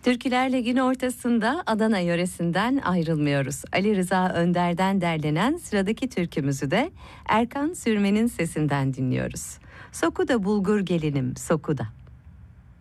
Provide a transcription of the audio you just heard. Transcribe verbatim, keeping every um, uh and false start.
Türküler Ligi'nin ortasında Adana yöresinden ayrılmıyoruz. Ali Rıza Önder'den derlenen sıradaki türkümüzü de Erkan Sürmen'in sesinden dinliyoruz. Sokuda bulgur gelinim, sokuda.